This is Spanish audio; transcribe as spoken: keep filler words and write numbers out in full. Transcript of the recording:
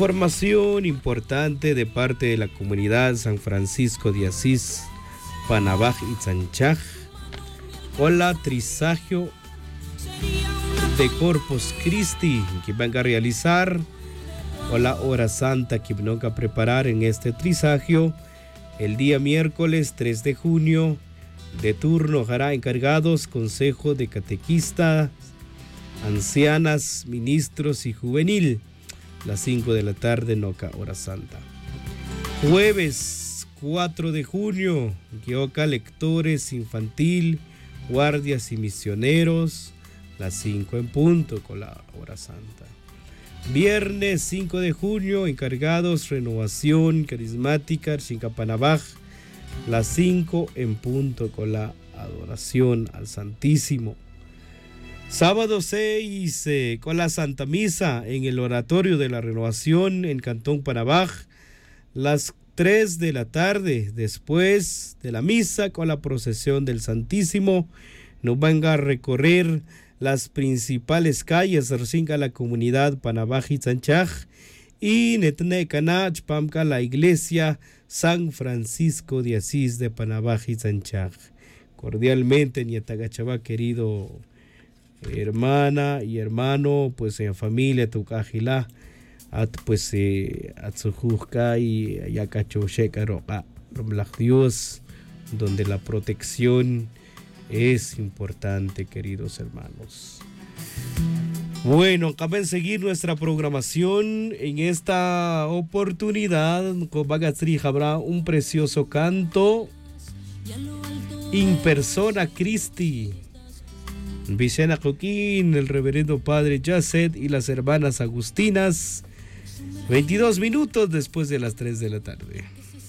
Información importante de parte de la comunidad San Francisco de Asís, Panabaj y Tzanchaj. Hola, trisagio de Corpus Christi que van a realizar o la hora santa que van a preparar en este trisagio el día miércoles tres de junio. De turno hará encargados consejo de catequistas, ancianas, ministros y juvenil. Las cinco de la tarde, Noca, hora santa. Jueves cuatro de junio, Guioca, lectores infantil, guardias y misioneros. Las cinco en punto con la hora santa. Viernes cinco de junio, encargados renovación carismática, Chincapanabaj. Las cinco en punto con la adoración al Santísimo. Sábado seis eh, con la Santa Misa en el Oratorio de la Renovación en Cantón Panabaj. Las tres de la tarde, después de la misa con la procesión del Santísimo, nos van a recorrer las principales calles de la comunidad Panabaj y Tzanchaj y Netnecanach, Pamca, la iglesia San Francisco de Asís de Panabaj y Tzanchaj. Cordialmente, Nietagachaba, querido hermana y hermano, pues en familia, Tucajila, at pues eh, Atzujuzca y Ayacacho Shekaro, Dios, donde la protección es importante, queridos hermanos. Bueno, acaben de seguir nuestra programación. En esta oportunidad, con Bagatsri habrá un precioso canto, In Persona Christi, Vicena Coquín, el reverendo padre Yacet y las hermanas Agustinas, veintidós minutos después de las tres de la tarde.